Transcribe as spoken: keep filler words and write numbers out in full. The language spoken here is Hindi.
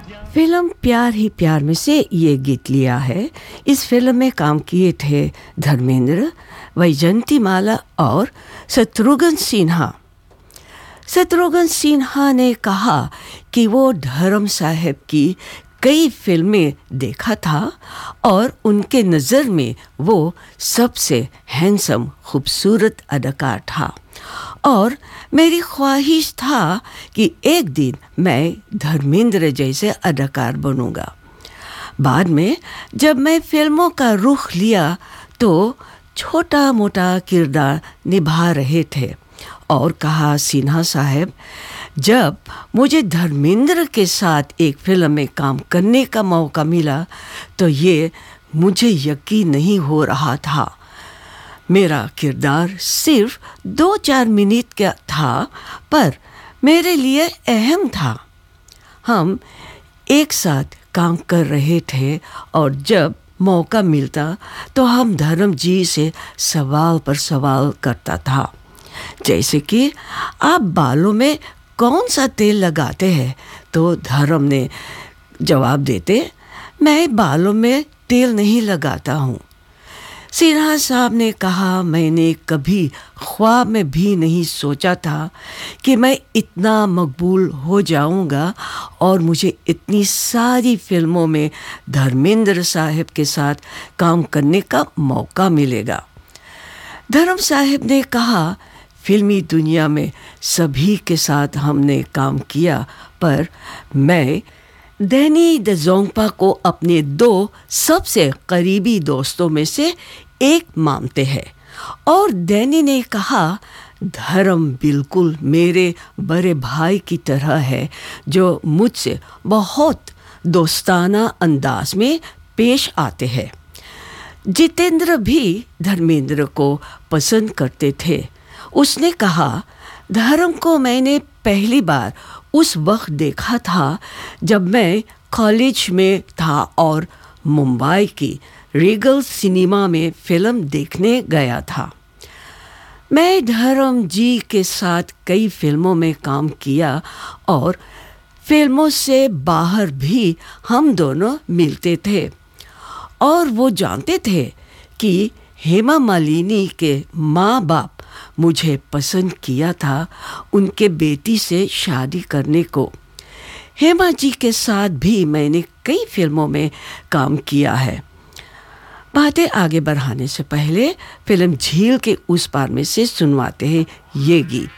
फिल्म प्यार ही प्यार में से ये गीत लिया है। इस फिल्म में काम किए थे धर्मेंद्र, वैजयंतीमाला और शत्रुघ्न सिन्हा। शत्रुघ्न सिन्हा ने कहा कि वो धर्म साहब की कई फिल्में देखा था और उनके नज़र में वो सबसे हैंडसम खूबसूरत अदाकार था और मेरी ख्वाहिश था कि एक दिन मैं धर्मेंद्र जैसे अदाकार बनूंगा। बाद में जब मैं फिल्मों का रुख लिया तो छोटा मोटा किरदार निभा रहे थे और कहा, सिन्हा साहब, जब मुझे धर्मेंद्र के साथ एक फिल्म में काम करने का मौका मिला तो ये मुझे यकीन नहीं हो रहा था। मेरा किरदार सिर्फ दो चार मिनट का था पर मेरे लिए अहम था। हम एक साथ काम कर रहे थे और जब मौका मिलता तो हम धर्म जी से सवाल पर सवाल करता था, जैसे कि आप बालों में कौन सा तेल लगाते हैं? तो धर्म ने जवाब देते, मैं बालों में तेल नहीं लगाता हूँ। सिन्हा साहब ने कहा, मैंने कभी ख्वाब में भी नहीं सोचा था कि मैं इतना मकबूल हो जाऊंगा और मुझे इतनी सारी फिल्मों में धर्मेंद्र साहब के साथ काम करने का मौका मिलेगा। धर्म साहब ने कहा, फिल्मी दुनिया में सभी के साथ हमने काम किया पर मैं डैनी डेज़ोंगपा को अपने दो सबसे करीबी दोस्तों में से एक मानते हैं। और डैनी ने कहा, धर्म बिल्कुल मेरे बड़े भाई की तरह है जो मुझसे बहुत दोस्ताना अंदाज में पेश आते हैं। जितेंद्र भी धर्मेंद्र को पसंद करते थे। उसने कहा, धर्म को मैंने पहली बार उस वक्त देखा था जब मैं कॉलेज में था और मुंबई की रीगल सिनेमा में फिल्म देखने गया था। मैं धर्म जी के साथ कई फिल्मों में काम किया और फिल्मों से बाहर भी हम दोनों मिलते थे और वो जानते थे कि हेमा मालिनी के माँ बाप मुझे पसंद किया था उनके बेटी से शादी करने को। हेमा जी के साथ भी मैंने कई फिल्मों में काम किया है। बातें आगे बढ़ाने से पहले फिल्म झील के उस पार में से सुनवाते हैं ये गीत।